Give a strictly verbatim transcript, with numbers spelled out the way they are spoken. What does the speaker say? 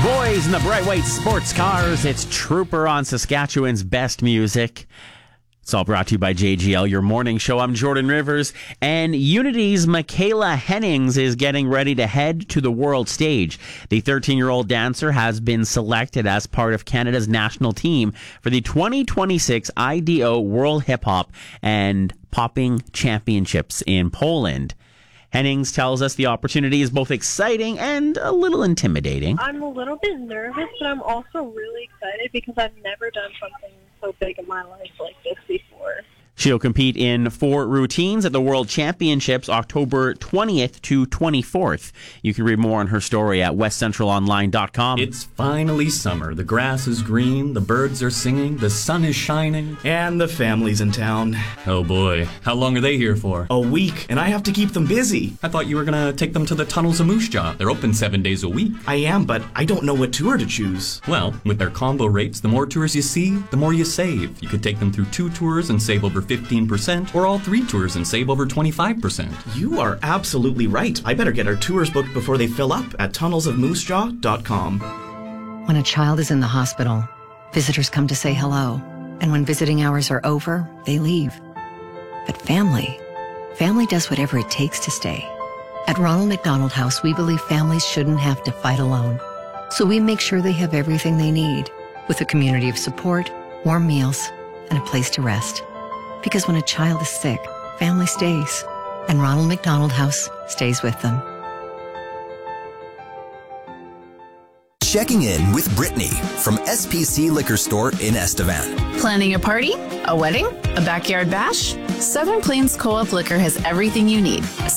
Boys in the bright white sports cars. It's Trooper on Saskatchewan's best music. It's all brought to you by J G L, your morning show. I'm Jordan Rivers, and Unity's Michaela Hennings is getting ready to head to the world stage. The thirteen-year-old dancer has been selected as part of Canada's national team for the twenty twenty-six I D O World Hip Hop and Popping Championships in Poland. Hennings tells us the opportunity is both exciting and a little intimidating. I'm a little bit nervous, but I'm also really excited because I've never done something so big in my life like this before. She'll compete in four routines at the World Championships October twentieth to twenty-fourth. You can read more on her story at west central online dot com. It's finally summer. The grass is green, the birds are singing, the sun is shining. And the family's in town. Oh boy, how long are they here for? A week, and I have to keep them busy. I thought you were gonna take them to the Tunnels of Moose Jaw. They're open seven days a week. I am, but I don't know what tour to choose. Well, with their combo rates, the more tours you see, the more you save. You could take them through two tours and save over fifteen percent, or all three tours and save over twenty-five percent. You are absolutely right. I better get our tours booked before they fill up at tunnels of moose jaw dot com. When a child is in the hospital, visitors come to say hello. And when visiting hours are over, they leave. But family, family does whatever it takes to stay. At Ronald McDonald House, we believe families shouldn't have to fight alone. So we make sure they have everything they need, with a community of support, warm meals, and a place to rest. Because when a child is sick, family stays, and Ronald McDonald House stays with them. Checking in with Brittany from S P C Liquor Store in Estevan. Planning a party? A wedding? A backyard bash? Southern Plains Co-op Liquor has everything you need.